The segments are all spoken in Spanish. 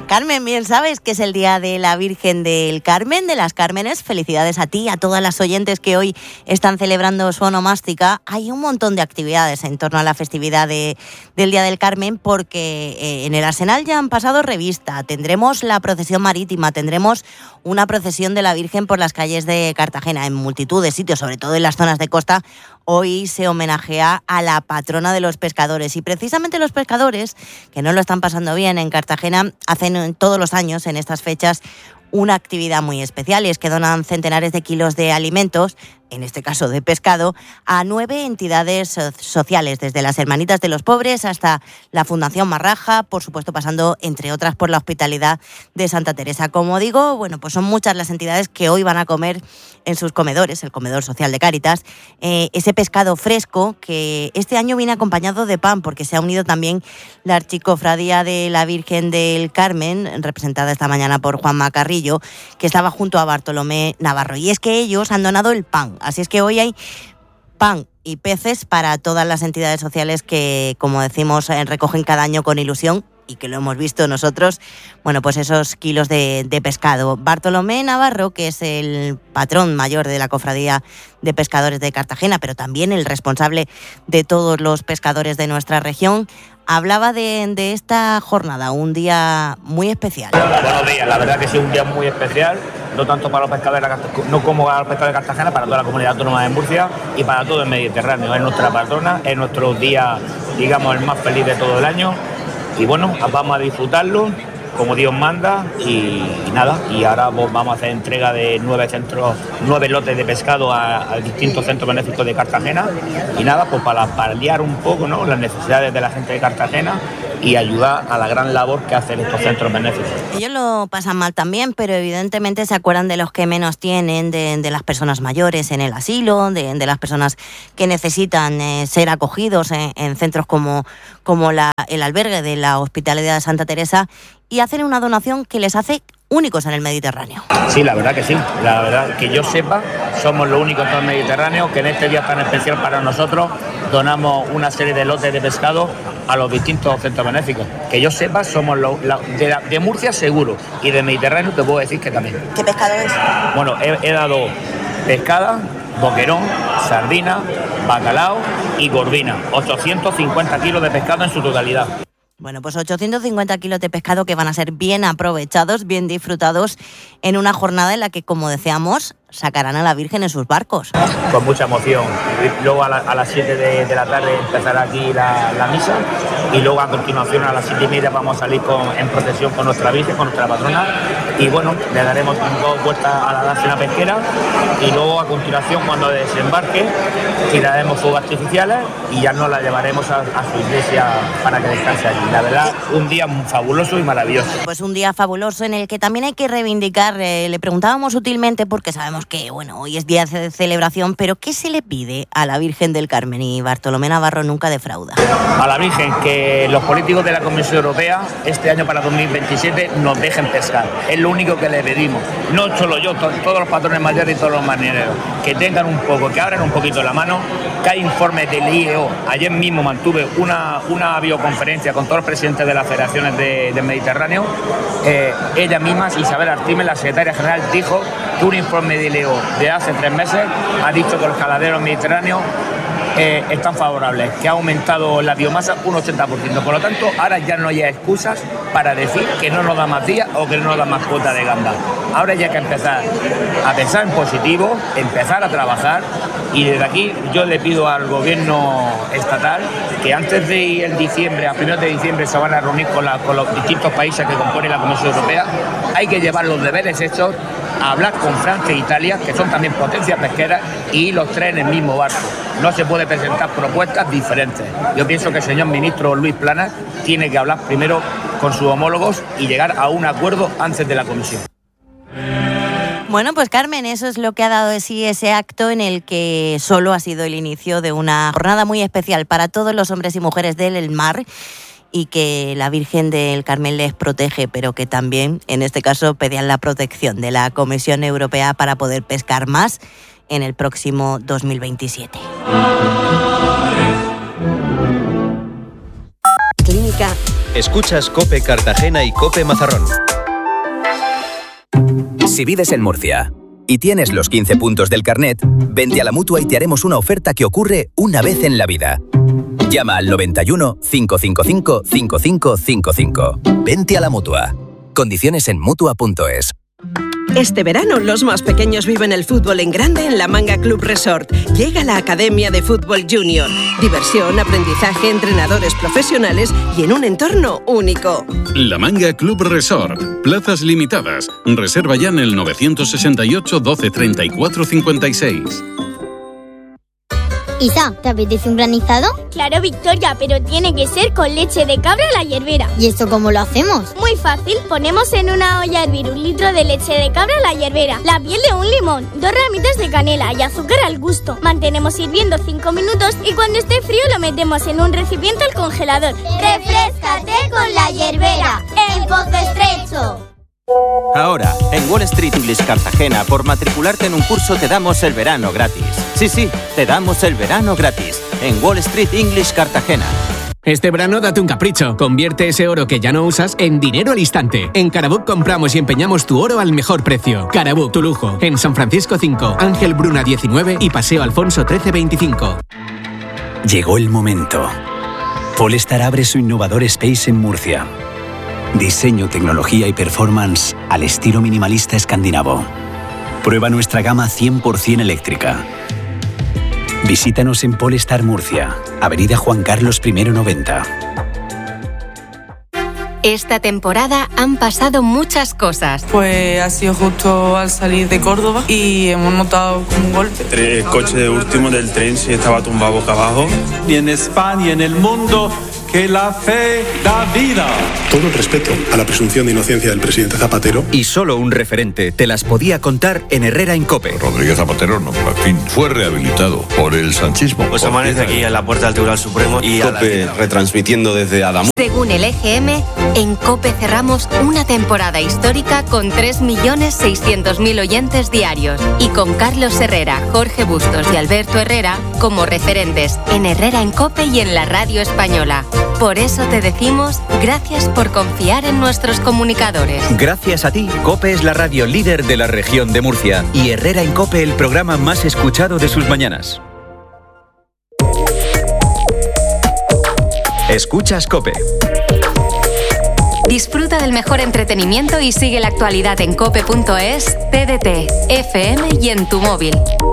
Carmen, bien sabes que es el día de la Virgen del Carmen, de las Cármenes. Felicidades a ti, a todas las oyentes que hoy están celebrando su onomástica. Hay un montón de actividades en torno a la festividad del Día del Carmen, porque en el Arsenal ya han pasado revista. Tendremos la procesión marítima, tendremos una procesión de la Virgen por las calles de Cartagena, en multitud de sitios, sobre todo en las zonas de costa. Hoy se homenajea a la patrona de los pescadores, y precisamente los pescadores, que no lo están pasando bien en Cartagena, hacen todos los años en estas fechas una actividad muy especial, y es que donan centenares de kilos de alimentos, en este caso de pescado, a 9 entidades sociales, desde las Hermanitas de los Pobres hasta la Fundación Marraja, por supuesto pasando, entre otras, por la Hospitalidad de Santa Teresa. Como digo, bueno, pues son muchas las entidades que hoy van a comer en sus comedores, el comedor social de Cáritas, ese pescado fresco que este año viene acompañado de pan, porque se ha unido también la Archicofradía de la Virgen del Carmen, representada esta mañana por Juanma Carrillo, que estaba junto a Bartolomé Navarro. Y es que ellos han donado el pan. Así es que hoy hay pan y peces para todas las entidades sociales que, como decimos, recogen cada año con ilusión, y que lo hemos visto nosotros, bueno, pues esos kilos de pescado. Bartolomé Navarro, que es el patrón mayor de la Cofradía de Pescadores de Cartagena, pero también el responsable de todos los pescadores de nuestra región, hablaba de esta jornada, un día muy especial. Buenos días, la verdad que sí, un día muy especial, no tanto para los pescadores, no como para los pescadores de Cartagena, para toda la comunidad autónoma de Murcia y para todo el Mediterráneo. Es nuestra patrona, es nuestro día, digamos, el más feliz de todo el año. Y bueno, vamos a disfrutarlo como Dios manda y nada. Y ahora pues, vamos a hacer entrega de 9 lotes de pescado a distintos centros benéficos de Cartagena. Y nada, pues para paliar un poco, ¿no?, las necesidades de la gente de Cartagena y ayudar a la gran labor que hacen estos centros benéficos. Ellos lo pasan mal también, pero evidentemente se acuerdan de los que menos tienen, de las personas mayores en el asilo, de las personas que necesitan ser acogidos en centros como el albergue de la Hospitalidad de Santa Teresa, y hacen una donación que les hace únicos en el Mediterráneo. Sí, la verdad que sí. La verdad que yo sepa, somos los únicos en todo el Mediterráneo que en este día tan especial para nosotros donamos una serie de lotes de pescado a los distintos centros benéficos. Que yo sepa, somos de Murcia seguro, y de Mediterráneo te puedo decir que también. ¿Qué pescado es? Bueno, he dado pescada, boquerón, sardina, bacalao y gordina. 850 kilos de pescado en su totalidad. Bueno, pues 850 kilos de pescado que van a ser bien aprovechados, bien disfrutados en una jornada en la que, como decíamos, sacarán a la Virgen en sus barcos. Con mucha emoción. Luego a las 7 de la tarde empezará aquí la misa, y luego a continuación a las 7:30 vamos a salir en procesión con nuestra Virgen, con nuestra patrona, y bueno, le daremos 2 vueltas a la dársena pesquera, y luego a continuación, cuando desembarque, tiraremos fuegos artificiales y ya nos la llevaremos a su iglesia para que descanse allí. La verdad, un día fabuloso y maravilloso. Pues un día fabuloso en el que también hay que reivindicar, le preguntábamos sutilmente, porque sabemos que, bueno, hoy es día de celebración, pero ¿qué se le pide a la Virgen del Carmen? Y Bartolomé Navarro nunca defrauda. A la Virgen, que los políticos de la Comisión Europea este año para 2027 nos dejen pescar. Es lo único que le pedimos. No solo yo, todos los patrones mayores y todos los marineros. Que tengan un poco, que abran un poquito la mano, que hay informes del IEO. Ayer mismo mantuve una videoconferencia con todos los presidentes de las federaciones del Mediterráneo. Ella misma, Isabel Artime, la secretaria general, dijo que un informe del IEO de hace 3 meses ha dicho que los caladeros mediterráneos están favorables, que ha aumentado la biomasa un 80%. Por lo tanto, ahora ya no hay excusas para decir que no nos da más días o que no nos da más cuota de gamba. Ahora ya hay que empezar a pensar en positivo, empezar a trabajar, y desde aquí yo le pido al gobierno estatal que antes de el diciembre, a primeros de diciembre, se van a reunir con los distintos países que componen la Comisión Europea. Hay que llevar los deberes hechos, a hablar con Francia e Italia, que son también potencias pesqueras, y los 3 en el mismo barco. No se puede presentar propuestas diferentes. Yo pienso que el señor ministro Luis Planas tiene que hablar primero con sus homólogos y llegar a un acuerdo antes de la comisión. Bueno, pues Carmen, eso es lo que ha dado de sí ese acto, en el que solo ha sido el inicio de una jornada muy especial para todos los hombres y mujeres del mar, y que la Virgen del Carmen les protege, pero que también, en este caso, pedían la protección de la Comisión Europea para poder pescar más en el próximo 2027. Clínica Náutica. Escuchas COPE Cartagena y COPE Mazarrón. Si vives en Murcia y tienes los 15 puntos del carnet, vente a la Mutua y te haremos una oferta que ocurre una vez en la vida. Llama al 91 555 5555. Vente a la Mutua. Condiciones en Mutua.es. Este verano los más pequeños viven el fútbol en grande en La Manga Club Resort. Llega la Academia de Fútbol Junior. Diversión, aprendizaje, entrenadores profesionales y en un entorno único. La Manga Club Resort. Plazas limitadas. Reserva ya en el 968 12 34 56. Isa, ¿te apetece un granizado? Claro, Victoria, pero tiene que ser con leche de cabra a la hierbera. ¿Y esto cómo lo hacemos? Muy fácil, ponemos en una olla a hervir 1 litro de leche de cabra a la hierbera, la piel de un limón, 2 ramitas de canela y azúcar al gusto. Mantenemos hirviendo 5 minutos y cuando esté frío lo metemos en un recipiente al congelador. ¡Refréscate con la hierbera! ¡En Pozo Estrecho! Ahora, en Wall Street English Cartagena, por matricularte en un curso te damos el verano gratis. Sí, te damos el verano gratis. En Wall Street English Cartagena. Este verano date un capricho. Convierte ese oro que ya no usas en dinero al instante. En Carabook compramos y empeñamos tu oro al mejor precio. Carabook, tu lujo. En San Francisco 5, Ángel Bruna 19 y Paseo Alfonso 1325. Llegó el momento. Polestar abre su innovador Space en Murcia. Diseño, tecnología y performance al estilo minimalista escandinavo. Prueba nuestra gama 100% eléctrica. Visítanos en Polestar Murcia, Avenida Juan Carlos I 90. Esta temporada han pasado muchas cosas. Pues ha sido justo al salir de Córdoba y hemos notado como un golpe. El coche de último del tren sí estaba tumbado boca abajo. Y en España y en el mundo, que la fe da vida. Todo el respeto a la presunción de inocencia del presidente Zapatero. Y solo un referente te las podía contar en Herrera en COPE. Rodríguez Zapatero, no, por fin, fue rehabilitado por el sanchismo. Pues amanece aquí en la puerta del Tribunal Supremo y COPE retransmitiendo desde Adamuz. Según el EGM, en COPE cerramos una temporada histórica con 3.600.000 oyentes diarios y con Carlos Herrera, Jorge Bustos y Alberto Herrera como referentes en Herrera en COPE y en la radio española. Por eso te decimos gracias por confiar en nuestros comunicadores. Gracias a ti, COPE es la radio líder de la región de Murcia y Herrera en COPE el programa más escuchado de sus mañanas. Escuchas COPE. Disfruta del mejor entretenimiento y sigue la actualidad en cope.es, TDT, FM y en tu móvil.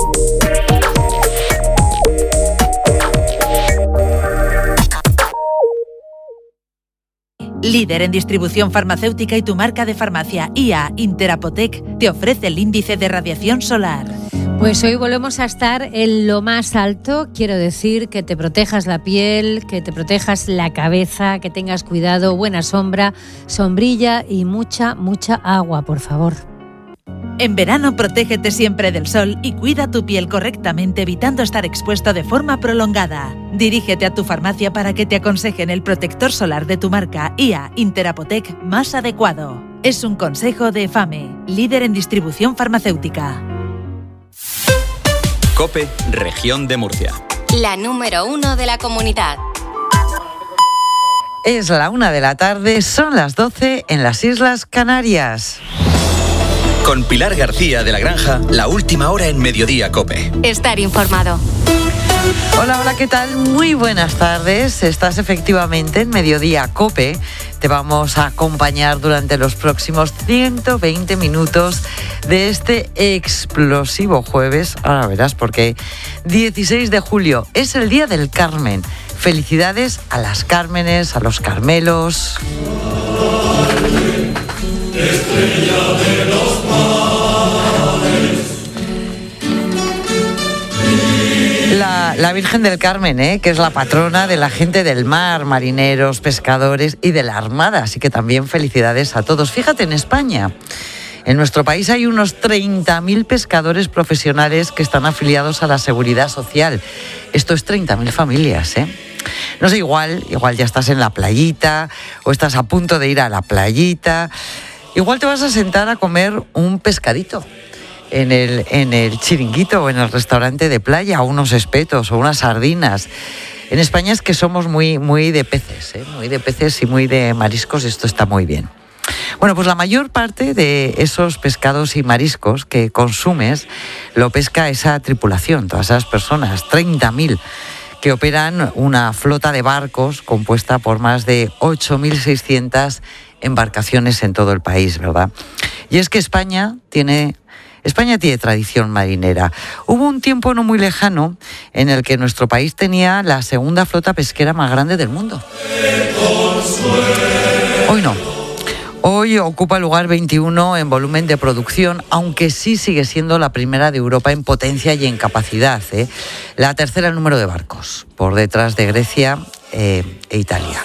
Líder en distribución farmacéutica y tu marca de farmacia IA Interapotec te ofrece el índice de radiación solar. Pues hoy volvemos a estar en lo más alto. Quiero decir que te protejas la piel, que te protejas la cabeza, que tengas cuidado, buena sombra, sombrilla y mucha agua, por favor. En verano, protégete siempre del sol y cuida tu piel correctamente, evitando estar expuesto de forma prolongada. Dirígete a tu farmacia para que te aconsejen el protector solar de tu marca IA Interapotec más adecuado. Es un consejo de FAME, líder en distribución farmacéutica. COPE, región de Murcia. La número 1 de la comunidad. Es la 1 de la tarde, son las 12 en las Islas Canarias. Con Pilar García de la Granja, la última hora en Mediodía COPE. Estar informado. Hola, ¿qué tal? Muy buenas tardes. Estás efectivamente en Mediodía COPE. Te vamos a acompañar durante los próximos 120 minutos de este explosivo jueves. Ahora verás porque 16 de julio es el Día del Carmen. Felicidades a las Cármenes, a los Carmelos. Estrella de los mares. La Virgen del Carmen, que es la patrona de la gente del mar, marineros, pescadores y de la Armada. Así que también felicidades a todos. Fíjate, en España, en nuestro país hay unos 30.000 pescadores profesionales que están afiliados a la Seguridad Social. Esto es 30.000 familias, No sé, igual ya estás en la playita o estás a punto de ir a la playita. Igual te vas a sentar a comer un pescadito en el chiringuito o en el restaurante de playa, o unos espetos o unas sardinas. en España es que somos muy de peces, muy de peces y muy de mariscos, y esto está muy bien. Bueno, pues la mayor parte de esos pescados y mariscos que consumes lo pesca esa tripulación, todas esas personas, 30.000, que operan una flota de barcos compuesta por más de 8.600 embarcaciones en todo el país, ¿verdad? Y es que España tiene tradición marinera. Hubo un tiempo no muy lejano en el que nuestro país tenía la segunda flota pesquera más grande del mundo. Hoy no. Hoy ocupa el lugar 21 en volumen de producción, aunque sí sigue siendo la primera de Europa en potencia y en capacidad. La tercera en número de barcos, por detrás de Grecia e Italia.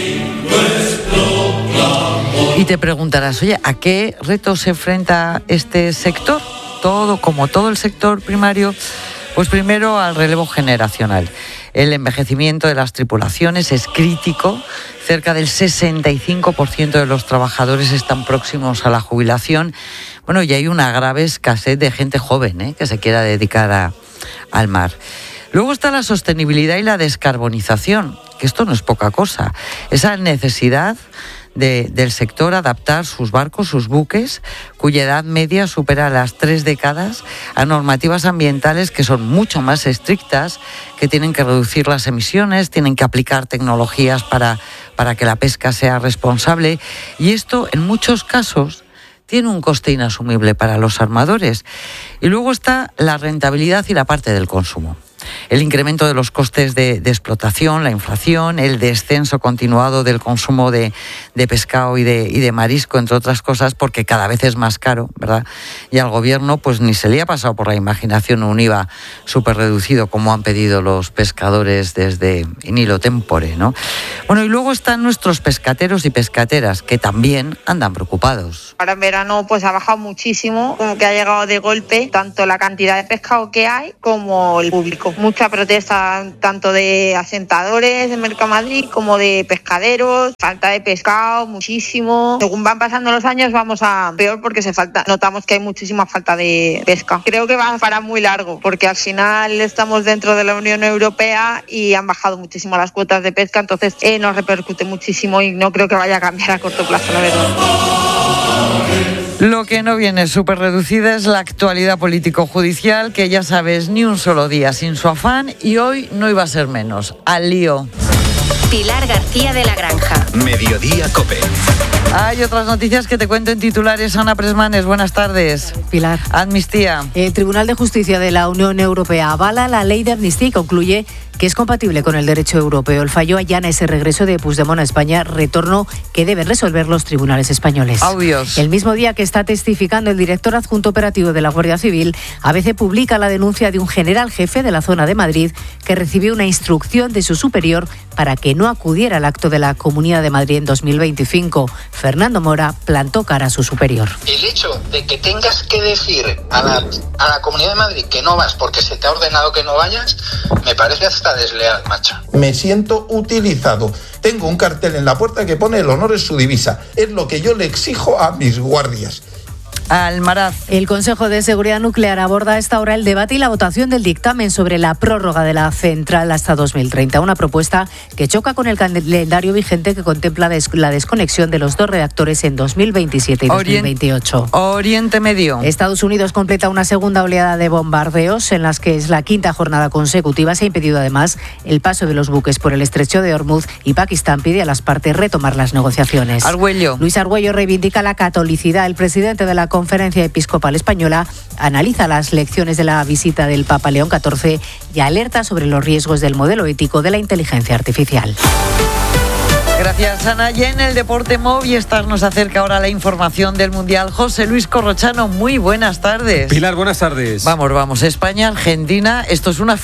Y te preguntarás, oye, ¿a qué retos se enfrenta este sector? Como todo el sector primario, pues primero al relevo generacional. El envejecimiento de las tripulaciones es crítico. Cerca del 65% de los trabajadores están próximos a la jubilación. Bueno, y hay una grave escasez de gente joven que se quiera dedicar al mar. Luego está la sostenibilidad y la descarbonización, que esto no es poca cosa. Esa necesidad del sector adaptar sus barcos, sus buques, cuya edad media supera las 3 décadas, a normativas ambientales que son mucho más estrictas, que tienen que reducir las emisiones, tienen que aplicar tecnologías para que la pesca sea responsable, y esto en muchos casos tiene un coste inasumible para los armadores. Y luego está la rentabilidad y la parte del consumo. El incremento de los costes de explotación, la inflación, el descenso continuado del consumo de pescado y de marisco, entre otras cosas, porque cada vez es más caro, ¿verdad? Y al gobierno pues ni se le ha pasado por la imaginación un IVA súper reducido como han pedido los pescadores desde in illo tempore, ¿no? Bueno, y luego están nuestros pescateros y pescateras, que también andan preocupados. Ahora en verano pues ha bajado muchísimo, como que ha llegado de golpe tanto la cantidad de pescado que hay como el público. Mucha protesta tanto de asentadores de Mercamadrid como de pescaderos, falta de pescado, muchísimo. Según van pasando los años vamos a peor porque notamos que hay muchísima falta de pesca. Creo que va para muy largo porque al final estamos dentro de la Unión Europea y han bajado muchísimo las cuotas de pesca, entonces nos repercute muchísimo y no creo que vaya a cambiar a corto plazo, la verdad. Lo que no viene súper reducida es la actualidad político-judicial, que ya sabes, ni un solo día sin su afán, y hoy no iba a ser menos. Al lío. Pilar García de la Granja. Mediodía COPE. Hay otras noticias que te cuento en titulares. Ana Presmanes, buenas tardes. Pilar. Amnistía. El Tribunal de Justicia de la Unión Europea avala la ley de amnistía y concluye que es compatible con el derecho europeo. El fallo allana ese regreso de Puigdemont a España, retorno que deben resolver los tribunales españoles. Audios. El mismo día que está testificando el director adjunto operativo de la Guardia Civil, ABC publica la denuncia de un general jefe de la zona de Madrid que recibió una instrucción de su superior para que no acudiera al acto de la Comunidad de Madrid en 2025. Fernando Mora plantó cara a su superior. El hecho de que tengas que decir a la Comunidad de Madrid que no vas porque se te ha ordenado que no vayas, me parece hasta desleal, macho. Me siento utilizado. Tengo un cartel en la puerta que pone: el honor es su divisa. Es lo que yo le exijo a mis guardias. Almaraz. El Consejo de Seguridad Nuclear aborda a esta hora el debate y la votación del dictamen sobre la prórroga de la central hasta 2030. Una propuesta que choca con el calendario vigente que contempla la desconexión de los 2 reactores en 2027 y 2028. Oriente Medio. Estados Unidos completa una segunda oleada de bombardeos en las que es la 5ª jornada consecutiva. Se ha impedido además el paso de los buques por el estrecho de Hormuz y Pakistán pide a las partes retomar las negociaciones. Argüello. Luis Argüello reivindica la catolicidad. El presidente de la Conferencia Episcopal Española analiza las lecciones de la visita del Papa León XIV y alerta sobre los riesgos del modelo ético de la inteligencia artificial. Gracias, Ana. Y en el deporte Movistar nos acerca ahora la información del Mundial. José Luis Corrochano, muy buenas tardes. Pilar, buenas tardes. Vamos. España, Argentina. Esto es una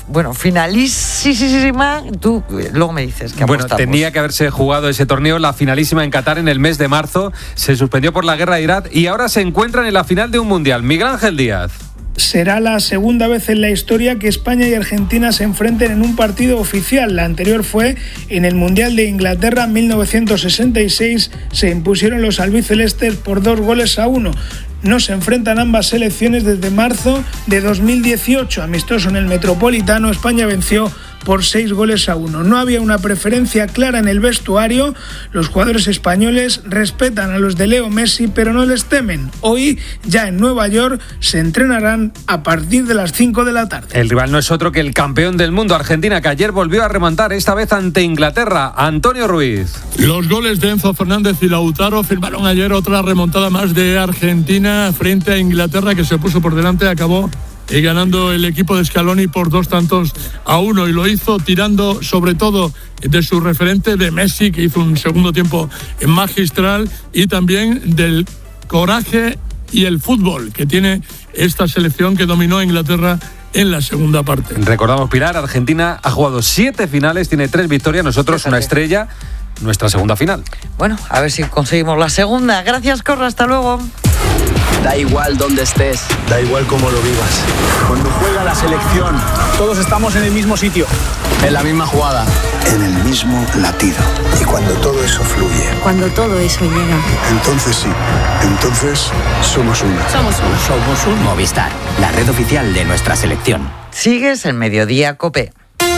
finalísima. Tú luego me dices que apostamos. Tenía que haberse jugado ese torneo, la finalísima en Qatar en el mes de marzo. Se suspendió por la guerra de Irak y ahora se encuentran en la final de un Mundial. Miguel Ángel Díaz. Será la segunda vez en la historia que España y Argentina se enfrenten en un partido oficial. La anterior fue en el Mundial de Inglaterra en 1966. Se impusieron los albicelestes por 2-1. No se enfrentan ambas selecciones desde marzo de 2018. Amistoso en el Metropolitano, España venció por 6-1. No había una preferencia clara en el vestuario. Los jugadores españoles respetan a los de Leo Messi, pero no les temen. Hoy, ya en Nueva York, se entrenarán a partir de las 5 de la tarde. El rival no es otro que el campeón del mundo, Argentina, que ayer volvió a remontar, esta vez ante Inglaterra. Antonio Ruiz. Los goles de Enzo Fernández y Lautaro firmaron ayer otra remontada más de Argentina frente a Inglaterra, que se puso por delante, acabó ganando el equipo de Scaloni por 2-1, y lo hizo tirando sobre todo de su referente, de Messi, que hizo un segundo tiempo magistral, y también del coraje y el fútbol que tiene esta selección que dominó a Inglaterra en la segunda parte. Recordamos, Pilar, Argentina ha jugado 7 finales, tiene 3 victorias, nosotros una estrella, nuestra segunda final. Bueno, a ver si conseguimos la segunda. Gracias, Corra, hasta luego. Da igual dónde estés, da igual cómo lo vivas. Cuando juega la selección, todos estamos en el mismo sitio, en la misma jugada, en el mismo latido. Y cuando todo eso fluye, cuando todo eso llega, entonces sí, entonces somos una. Somos un Movistar, la red oficial de nuestra selección. Sigues en Mediodía COPE.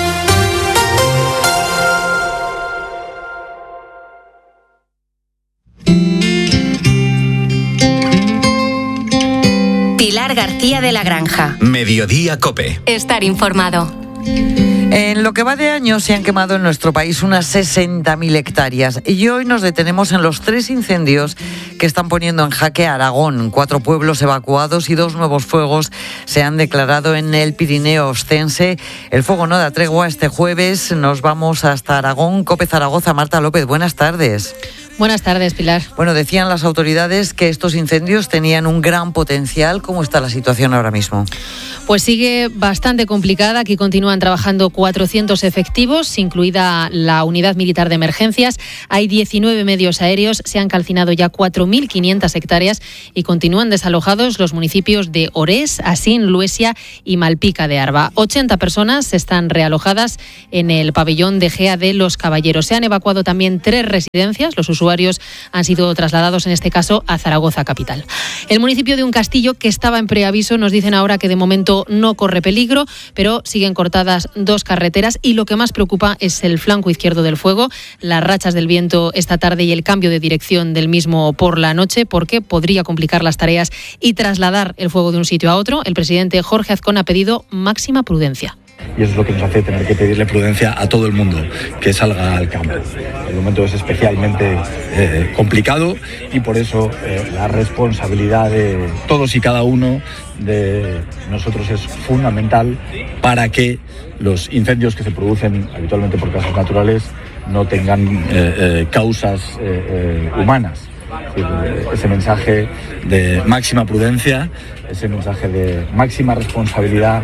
Pilar García de la Granja. Mediodía COPE. Estar informado. En lo que va de año se han quemado en nuestro país unas 60.000 hectáreas y hoy nos detenemos en los 3 incendios que están poniendo en jaque a Aragón. 4 pueblos evacuados y 2 nuevos fuegos se han declarado en el Pirineo Ostense. El fuego no da tregua. Este jueves nos vamos hasta Aragón. COPE Zaragoza, Marta López, buenas tardes. Buenas tardes, Pilar. Bueno, decían las autoridades que estos incendios tenían un gran potencial. ¿Cómo está la situación ahora mismo? Pues sigue bastante complicada. Aquí continúan trabajando 400 efectivos, incluida la unidad militar de emergencias. Hay 19 medios aéreos, se han calcinado ya 4.500 hectáreas y continúan desalojados los municipios de Orés, Asín, Luesia y Malpica de Arba. 80 personas están realojadas en el pabellón de Gea de Los Caballeros. Se han evacuado también 3 residencias. Los usuarios han sido trasladados, en este caso, a Zaragoza capital. El municipio de Uncastillo, que estaba en preaviso, nos dicen ahora que de momento no corre peligro, pero siguen cortadas 2 carreteras y lo que más preocupa es el flanco izquierdo del fuego, las rachas del viento esta tarde y el cambio de dirección del mismo por la noche, porque podría complicar las tareas y trasladar el fuego de un sitio a otro. El presidente Jorge Azcón ha pedido máxima prudencia. Y eso es lo que nos hace tener que pedirle prudencia a todo el mundo que salga al campo. El momento es especialmente complicado y por eso la responsabilidad de todos y cada uno de nosotros es fundamental para que los incendios que se producen habitualmente por causas naturales no tengan causas humanas. Ese mensaje de máxima prudencia, ese mensaje de máxima responsabilidad.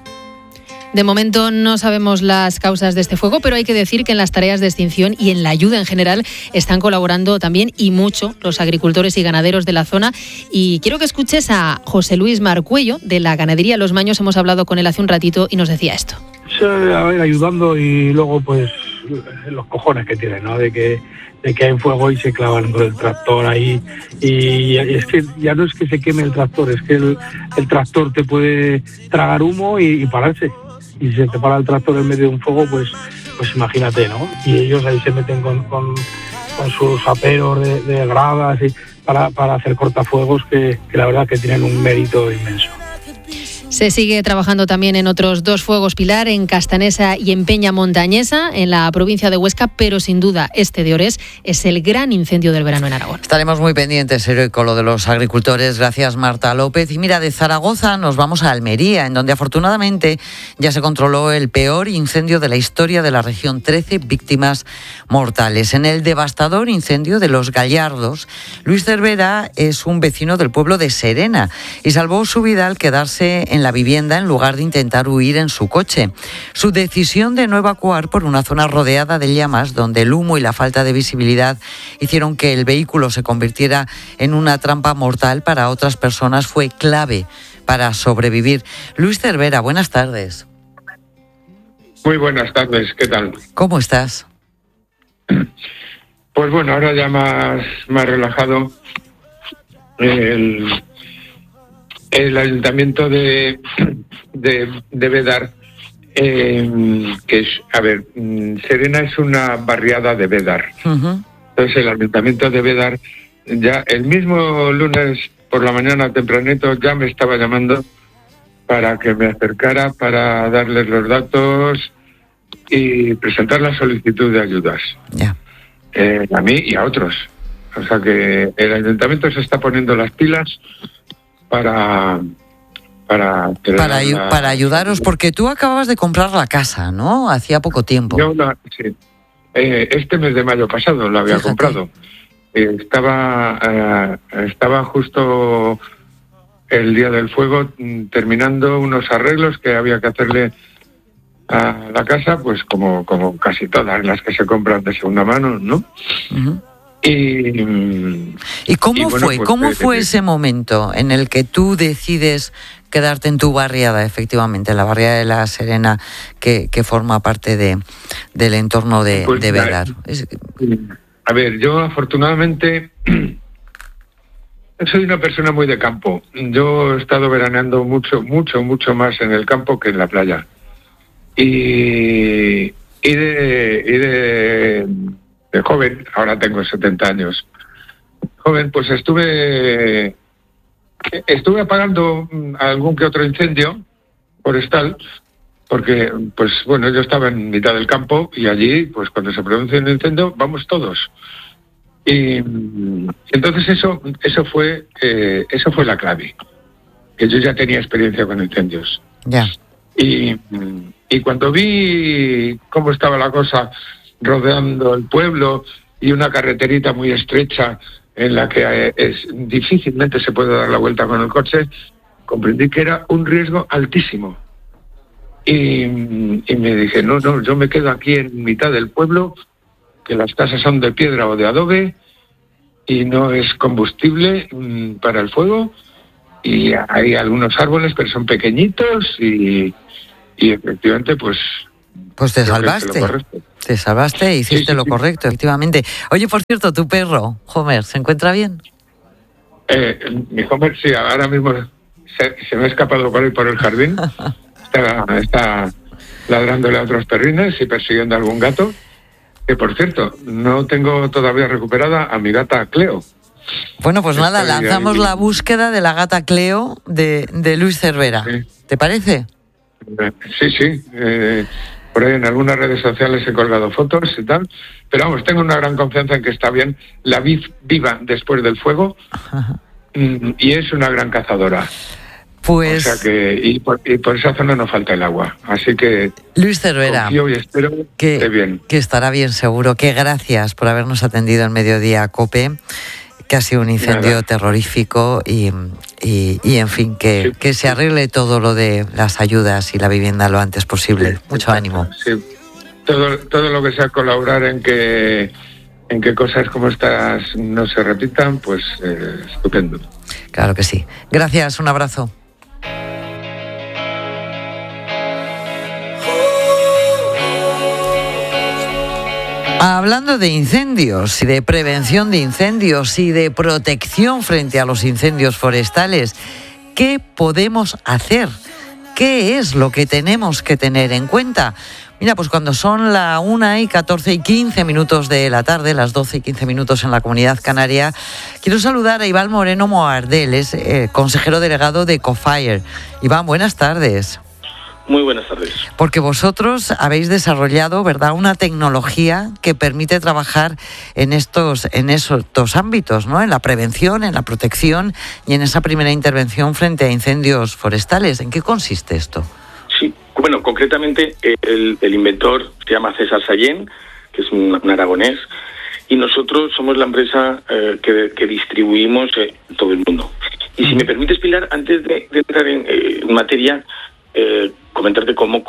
De momento no sabemos las causas de este fuego, pero hay que decir que en las tareas de extinción y en la ayuda en general están colaborando también y mucho los agricultores y ganaderos de la zona. Y quiero que escuches a José Luis Marcuello de la ganadería Los Maños. Hemos hablado con él hace un ratito y nos decía esto. A ver, ayudando y luego pues los cojones que tienen, ¿no? De que hay fuego y se clavan con el tractor ahí y es que ya no es que se queme el tractor, es que el tractor te puede tragar humo y pararse. Y si se te para el tractor en medio de un fuego, pues imagínate, ¿no? Y ellos ahí se meten con sus aperos de gradas y para hacer cortafuegos que la verdad que tienen un mérito inmenso. Se sigue trabajando también en otros 2 fuegos, Pilar, en Castanesa y en Peña Montañesa, en la provincia de Huesca, pero sin duda este de Orés es el gran incendio del verano en Aragón. Estaremos muy pendientes, con lo de los agricultores. Gracias, Marta López. Y mira, de Zaragoza nos vamos a Almería, en donde afortunadamente ya se controló el peor incendio de la historia de la región. 13 víctimas mortales. En el devastador incendio de Los Gallardos, Luis Cervera es un vecino del pueblo de Serena y salvó su vida al quedarse en la vivienda en lugar de intentar huir en su coche. Su decisión de no evacuar por una zona rodeada de llamas, donde el humo y la falta de visibilidad hicieron que el vehículo se convirtiera en una trampa mortal para otras personas, fue clave para sobrevivir. Luis Cervera, buenas tardes. Muy buenas tardes, ¿qué tal? ¿Cómo estás? Pues bueno, ahora ya más relajado. El ayuntamiento debe dar que es, Serena es una barriada de Bédar. Entonces el Ayuntamiento de Bédar, ya el mismo lunes por la mañana tempranito, ya me estaba llamando para que me acercara para darles los datos y presentar la solicitud de ayudas. A mí y a otros. O sea que el ayuntamiento se está poniendo las pilas para ayudaros, porque tú acababas de comprar la casa, ¿no? Hacía poco tiempo. Sí. Este mes de mayo pasado la había comprado. Estaba justo el día del fuego terminando unos arreglos que había que hacerle a la casa, pues como casi todas las que se compran de segunda mano, ¿no? ¿Y cómo fue? Pues, ¿cómo fue ese momento en el que tú decides quedarte en tu barriada, efectivamente, la barriada de La Serena, que forma parte del entorno de Bédar? A ver, yo afortunadamente soy una persona muy de campo. Yo he estado veraneando mucho más en el campo que en la playa. Y de joven, ahora tengo 70 años, joven, pues estuve apagando algún que otro incendio forestal, porque, pues bueno, yo estaba en mitad del campo y allí, pues cuando se produce un incendio, vamos todos. Y entonces eso fue la clave, que yo ya tenía experiencia con incendios. Y cuando vi cómo estaba la cosa rodeando el pueblo y una carreterita muy estrecha en la que difícilmente se puede dar la vuelta con el coche, comprendí que era un riesgo altísimo. Y me dije, no, yo me quedo aquí en mitad del pueblo, que las casas son de piedra o de adobe y no es combustible para el fuego, y hay algunos árboles pero son pequeñitos y efectivamente pues te salvaste. Te salvaste e hiciste lo correcto, efectivamente. Oye, por cierto, tu perro, Homer, ¿se encuentra bien? Mi Homer, sí, ahora mismo se me ha escapado por ahí por el jardín. Está ladrándole a otros perrines y persiguiendo a algún gato. Que, por cierto, no tengo todavía recuperada a mi gata Cleo. Bueno, pues nada, lanzamos la búsqueda de la gata Cleo de Luis Cervera. Sí. ¿Te parece? Sí. Por ahí en algunas redes sociales he colgado fotos y tal, pero vamos, tengo una gran confianza en que está bien. La vi viva después del fuego y es una gran cazadora. Pues, o sea que y por esa zona no falta el agua, así que Luis Cervera, confío y espero que esté bien. Que estará bien seguro. Que gracias por habernos atendido en Mediodía COPE, que ha sido un incendio terrorífico y en fin, que se arregle todo lo de las ayudas y la vivienda lo antes posible. Mucho ánimo. Sí. Todo lo que sea colaborar en que cosas como estas no se repitan, pues estupendo. Claro que sí. Gracias, un abrazo. Hablando de incendios y de prevención de incendios y de protección frente a los incendios forestales, ¿qué podemos hacer? ¿Qué es lo que tenemos que tener en cuenta? Mira, pues cuando son la 1:14:15 de la tarde, las 12:15 en la Comunidad Canaria, quiero saludar a Iván Moreno Moardel, es consejero delegado de Ecofire. Iván, buenas tardes. Muy buenas tardes. Porque vosotros habéis desarrollado, ¿verdad?, una tecnología que permite trabajar en estos ámbitos, ¿no? En la prevención, en la protección y en esa primera intervención frente a incendios forestales. ¿En qué consiste esto? Sí, bueno, concretamente el inventor se llama César Sallén, que es un aragonés, y nosotros somos la empresa que distribuimos todo el mundo. Y si me permites, Pilar, antes de entrar en materia, comentarte cómo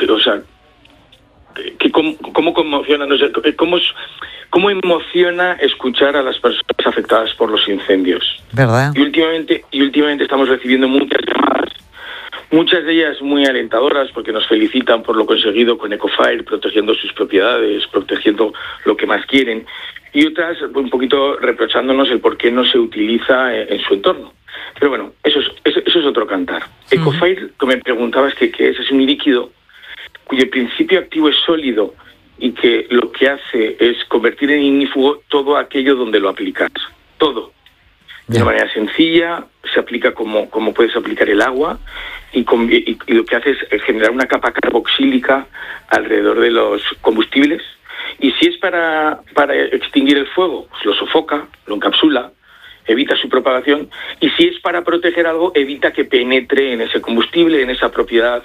conmociona, no sé, cómo emociona escuchar a las personas afectadas por los incendios. ¿Verdad? Y últimamente estamos recibiendo muchas llamadas, muchas de ellas muy alentadoras, porque nos felicitan por lo conseguido con Ecofire, protegiendo sus propiedades, protegiendo lo que más quieren, y otras un poquito reprochándonos el por qué no se utiliza en su entorno. Pero bueno, eso es otro cantar. Ecofire, que me preguntabas qué es un líquido cuyo principio activo es sólido y que lo que hace es convertir en ignífugo todo aquello donde lo aplicas. Todo. De una manera sencilla, se aplica como puedes aplicar el agua y lo que hace es generar una capa carboxílica alrededor de los combustibles. Y si es para extinguir el fuego, pues lo sofoca, lo encapsula, evita su propagación. Y si es para proteger algo, evita que penetre en ese combustible, en esa propiedad,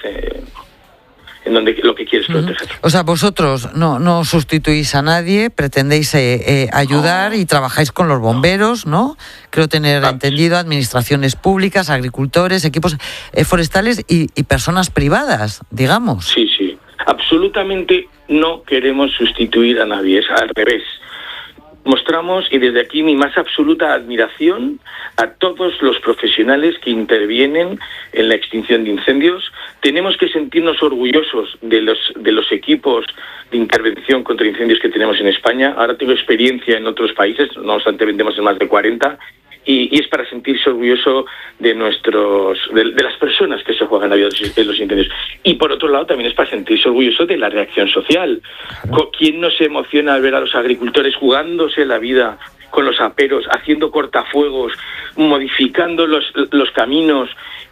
en donde lo que quieres proteger. O sea, vosotros no sustituís a nadie, pretendéis ayudar y trabajáis con los bomberos, ¿no? Creo tener entendido, administraciones públicas, agricultores, equipos forestales y personas privadas, digamos. Sí. Absolutamente no queremos sustituir a nadie, es al revés. Mostramos, y desde aquí mi más absoluta admiración a todos los profesionales que intervienen en la extinción de incendios. Tenemos que sentirnos orgullosos de los equipos de intervención contra incendios que tenemos en España. Ahora tengo experiencia en otros países, no obstante vendemos en más de 40, y es para sentirse orgulloso de las personas que se juegan la vida en los incendios. Y por otro lado también es para sentirse orgulloso de la reacción social. ¿Quién no se emociona al ver a los agricultores jugándose la vida con los aperos, haciendo cortafuegos, modificando los caminos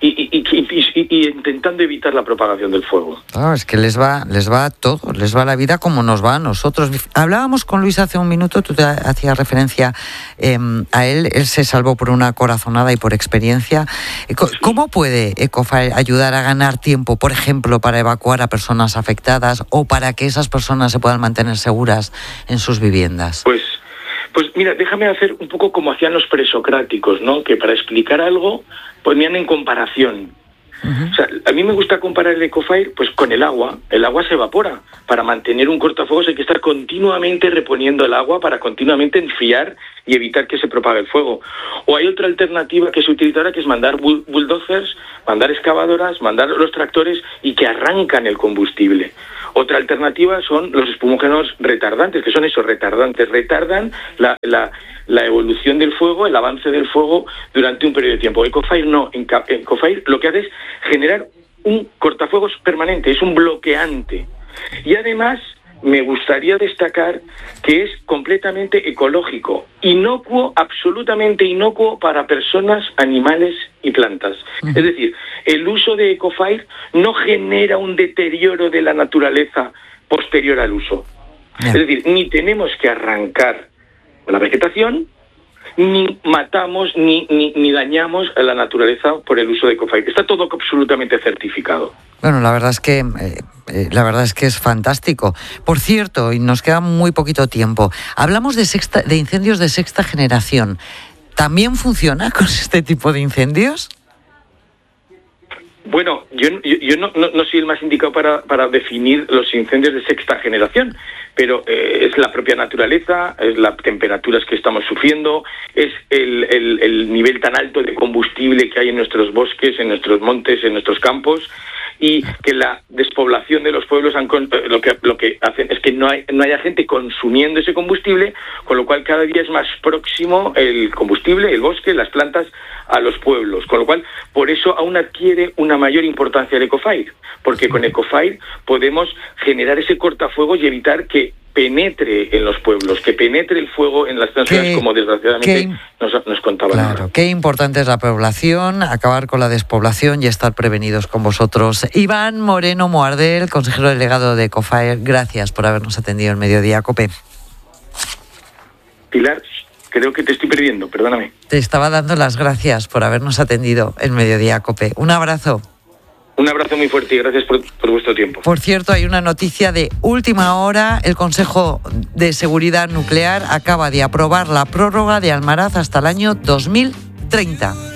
y intentando evitar la propagación del fuego? Es que les va todo, les va la vida como nos va a nosotros. Hablábamos con Luis hace un minuto, tú te hacías referencia a él se salvó por una corazonada y por experiencia. ¿Cómo puede Ecofair ayudar a ganar tiempo, por ejemplo, para evacuar a personas afectadas o para que esas personas se puedan mantener seguras en sus viviendas? Pues mira, déjame hacer un poco como hacían los presocráticos, ¿no? Que para explicar algo ponían en comparación. O sea, a mí me gusta comparar el Ecofair pues con el agua. El agua se evapora. Para mantener un cortafuegos hay que estar continuamente reponiendo el agua para continuamente enfriar y evitar que se propague el fuego. O hay otra alternativa que se utiliza ahora, que es mandar bulldozers, mandar excavadoras, mandar los tractores y que arrancan el combustible. Otra alternativa son los espumógenos retardantes, que son esos retardantes. Retardan la evolución del fuego, el avance del fuego durante un periodo de tiempo. Ecofair no. Ecofair lo que hace es generar un cortafuegos permanente, es un bloqueante. Y además me gustaría destacar que es completamente ecológico, inocuo, absolutamente inocuo para personas, animales y plantas. Es decir, el uso de Ecofair no genera un deterioro de la naturaleza posterior al uso. Es decir, ni tenemos que arrancar la vegetación, ni matamos, ni dañamos a la naturaleza por el uso de Ecofair. Está todo absolutamente certificado. Bueno, la verdad es que es fantástico. Por cierto, y nos queda muy poquito tiempo, hablamos de incendios de sexta generación. ¿También funciona con este tipo de incendios? Bueno, yo no soy el más indicado para definir los incendios de sexta generación, pero es la propia naturaleza, es las temperaturas que estamos sufriendo, es el nivel tan alto de combustible que hay en nuestros bosques, en nuestros montes, en nuestros campos, y que la despoblación de los pueblos lo que hacen es que no haya gente consumiendo ese combustible, con lo cual cada día es más próximo el combustible, el bosque, las plantas a los pueblos, con lo cual por eso aún adquiere una mayor importancia el Ecofair, porque con Ecofair podemos generar ese cortafuegos y evitar que penetre en los pueblos, que penetre el fuego en las ciudades, como desgraciadamente nos contaban. Claro, qué importante es la población, acabar con la despoblación y estar prevenidos con vosotros. Iván Moreno Moardel, consejero delegado de Ecofair, gracias por habernos atendido en Mediodía COPE. Pilar, creo que te estoy perdiendo, perdóname. Te estaba dando las gracias por habernos atendido en Mediodía COPE. Un abrazo. Un abrazo muy fuerte y gracias por vuestro tiempo. Por cierto, hay una noticia de última hora. El Consejo de Seguridad Nuclear acaba de aprobar la prórroga de Almaraz hasta el año 2030.